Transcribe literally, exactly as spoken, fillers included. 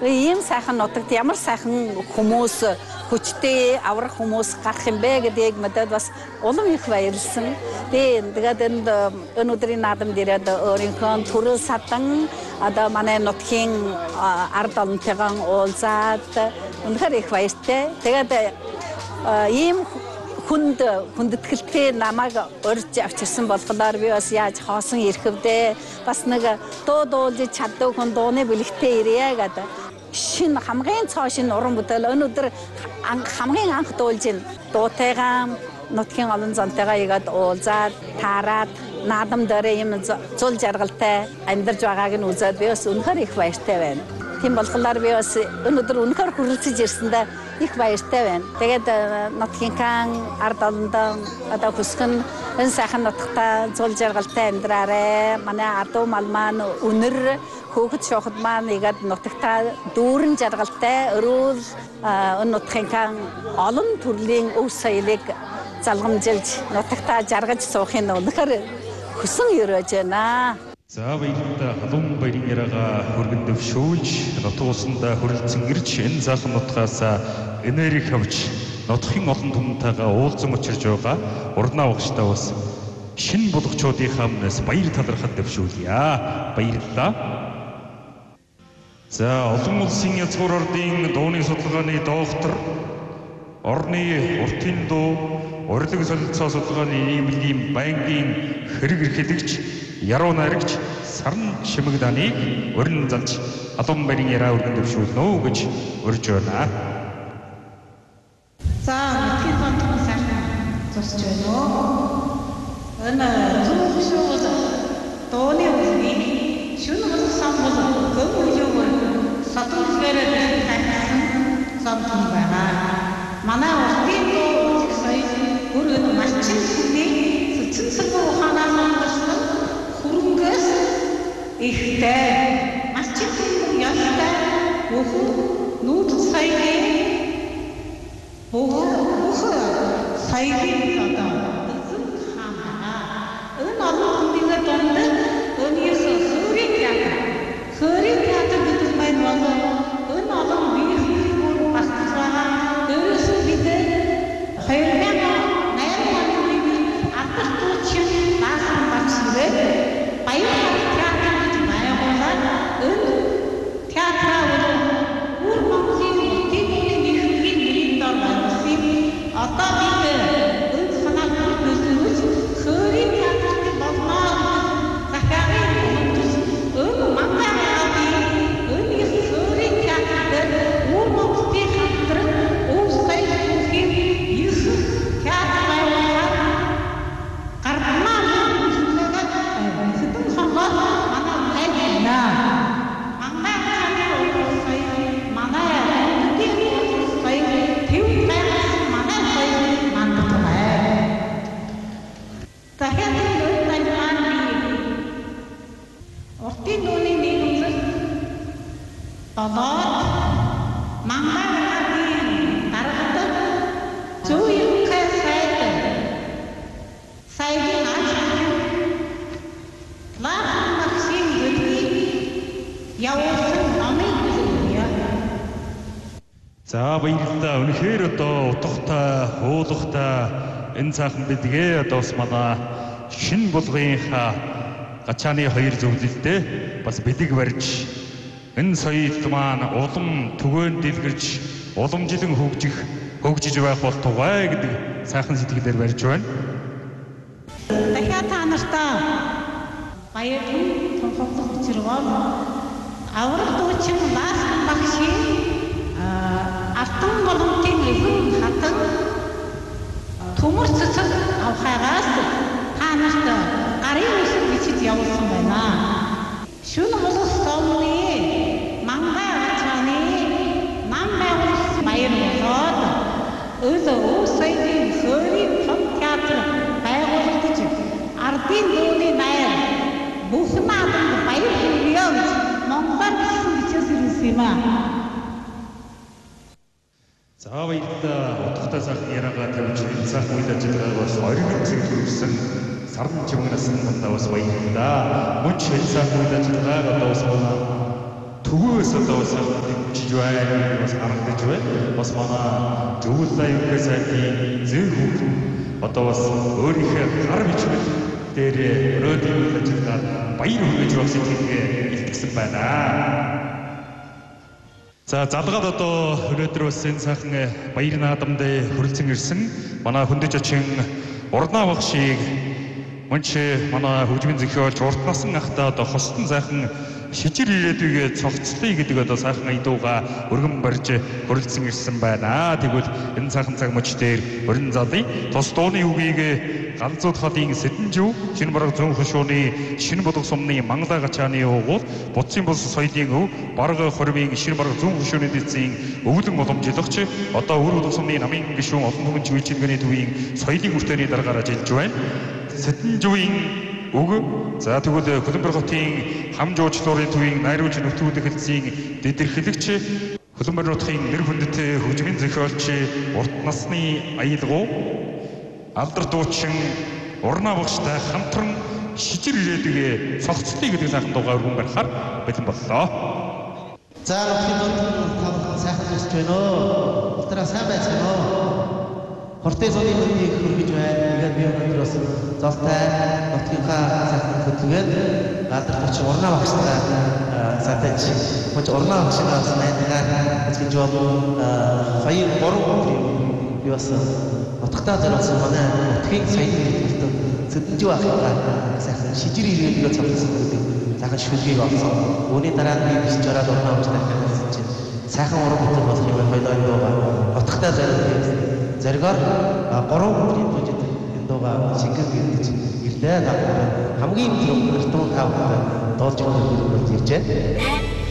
Ийм сайхан нутагт ямар сайхан хүмүүс хүчтэй аврах хүмүүс гарах юм бэ гэдгийг мэдээд бас улам их баярлсан. Тэгээд энэ өнөөдрийн наадамд ирээд өөрийнхөө төрөл садан одоо манай нутгийн ард олонтойгоо уулзаад үнэхээр их баяртай. Тэгээд ийм хүнд хүндэтгэлтэй намайг урьж авчирсан болохоор би бас яаж хоосон ирэхвдээ бас нэг дуу дуулж чаддаг хүн дууны бэлэгтээ ирье гэдэг. Шин хамгийн цоо шин уран бүтээл өнөөдөр хамгийн анх дуулж ин дуутайгаа нутгийн олон зонтойгоо игээд уулзаад таарад наадам дээр юм зул жаргалтай амьдарч байгааг нь үзээд би бас үнэхээр их баяртай байна. Тийм болохоор би бас өнөөдөр үнэхээр хүрэлцэж ирсэндээ их баяртай байна. Тэгээд нутгийн ард олондоо одоо хүсгэн энэ сайхан нутагта зул жаргалтай амьдраарэ. Манай адуу мал маань өнөр хөөхд шоход маань игээд нутагта дүүрэн жаргалтай өрөөл энэ нутгийн олон төрлийн өв соёлыг залгамжилж нутагта жаргаж суухын үнэхээр хүсэн өрөөж байна. За баярлалаа халуун баярын яриагаа хүргэн дэвшүүлж нутгуусандаа хүрэлцэн ирж энэ заасан нутгаас энерги авч нутгийн олон түмэнтэйгээ уулзсан учирж байгаа урднаа багштай бас шинэ булгачуудынхаа өмнөөс баяр талархал дэвшүүлье. Баярлалаа. За олон улсын язгуур ордын дууны судалгааны доктор, орны уртын дуу, урилга солилцоо судалгааны нийгмийн байнгын хэрэг эрхлэгч яруу найрагч Сарн Шимэгданыг урин залж халуун баярын яриа өргөн дэвшүүлнэ гэж урьж байна. За нутгийн гонтон сайхан зурж байна уу? Энэ зөвхөн шууд дууны үгний шүн болсон бол зөв үеийн сатан зэрэг хайсан замтан байгаа. Манай уртын дуу сая өргөн малчин хүний цэцэн сэргүү ухаанаас гарсан хөрөнгөөс ихтэй малчин хүний ястай бүхэн нүүд саягийн бүхэн саягийн одоо энэ олон хүнийгээ донд өнийх хөрийн театр хөрийн театр гэдэг маань бол энэ олон бие хүмүүс багтаж байгаа. Дээрээс бид хоёр мянган найрын оны атар туучин наасан багшрээ баяр театр гэж байгуулаад энэ театраа бүр Монголын нутгийн нийгмийн нэрийн дор байгуулсан. Одоо бид энэ санааг бүрдүүлж хөрийн театрын болноо захиагийн өмнөс энэ мангаагийн энэ их хөрийн театр бүр Монголын хамтран уусгай бүхий их театр байгуулаад гармаа хүсэлгээд хэдэн хонгоо манай хайна. Манай сая манай нутгийн сая тэв байгаас манай сая мандтугай. Дахиад энэ тань уртын дууны нийгэмлэл болоод мангаагийн дараадаг зөв юм хайсаад саягийн ажил лаахан максим гэдгийг явуулсан номыг үзье. За баярлалаа. Үнэхээр одоо утгатай, хуулгатай энэ цаахан бидгээ одоо бас манай шинэ булгынхаа гачааны хоёр зөвлөлтэй бас бидэг барьж энэ соёл маань улам түгээн дэлгэрж уламжлан хөгжих хөгжиж байх бол тугай гэдэг сайхан сэтгэлээр барьж байна. Дахиад та нартаа баярын тунхаглах учирвал аврах дуучин лаасан багшийн артан боломтын өвөн хатан төмөр цэцэг авахаас та нарт гарын үсэг бичиж явуулсан байна. Шүн холос томны мангай ачааны нам байгуулсан баяр болоод өлөө өвсөйгийн хөрийн том театр байгуулагдаж ардын дууны найр бүх наадамд баяр хүргэе гэж Монголоор бичсэн бичээс ирсэн юм аа. За баярлалаа. Утгатай сайхан яриагаа тавьж энэ сайхан үед ажиллагаа бас оргил зэрэг төрүүлсэн Сарн Шимэгданаас бас баярлалаа. Мөн ч энэ сайхан үед ажиллагаа одоо бас манай төвөөс одоо бас хэмжиж байна. Бас харагдаж байна. Бас манай зөвлөл аюулгүй сайдын зөв хүүхд одоо бас өөрийнхөө гар бичмэл дээр өрөөдийн ажиллагаад баяр хүргэж явах сэтгэлгээ илтгэсэн байна. За залгаад одоо өнөөдөр бас энэ сайхан баяр наадамд хүрэлцэн ирсэн манай хүндэж очин урднаа багшийг мөнч манай хөгжмийн зохиолч урт насан ахта одоо хостон сайхан шижир ирээдүйгээ цогцлоё гэдэг одоо сайхан айдууга өргөн барьж хүрэлцэн ирсэн байна. Тэгвэл энэ сайхан цаг мөч дээр өрн залын тус дууны үгийг галзууд хотын Сэдэнжүү шинэ бараг зүүн хошууны шинэ бодог сумны Мангалаа гачааны уугуул Буцын бус соёлын өв бараг хорвын шинэ бараг зүүн хошууны дэцийн өвлөн боломжлогч одоо өр бодог сумны намын гишүүн олон түмэн чиглэлгээний төвийн соёлын хүртээний дараагаар ажиллаж байна. Сэдэнжүүийн үг за тэгвэл Хөлбөр хотын хам жуучлуурын төвийн найруулж нөтгүүд хэлцийн дидэрхэлэгч Хөлбөр нутгийн нэр хүндэт хөгжмийн зохиолч урт насны аялгау алдар дуучин урнаа багштай хамтран шижир ирээдүгэ цогцлоё гэдэг сайхан дуугаар өргөн барихаар бэлэн боллоо. За нутгийн дунд тавхан сайхан төсч байна уу? Ултраа сайн байцгаана уу? Хортой зуны хөндийг хөргөж байна. Тэгээд би өнөөдөр бас золтой нутгийнхаа сайхан хөдөлгөөд алдар дуучин урнаа багштай сатаж мөн урнаа багшгаа бас найдгаар гэж жоо хоёр гурван би бас утгатай зориулсан манай нутгийн соёлын хэлбэрт Сэдэнжүү ахыгаа сайхан шижир ирээдүйгээ цогцсон гэдэг сайхан шүлгийг олсон. Үүний дараа би биш жороод урнаа багштай хэлсэн чинь сайхан уран бүтээл болох юм хоёлоо энэ дуугаа утгатай зориулсан. Зоригоор гурван бүтэлийн бүжид энэ дуугаа шингэн бэлдэж ирлээ. Хамгийн түрүү хурдан тавтай дуулж өгөх ирж байна.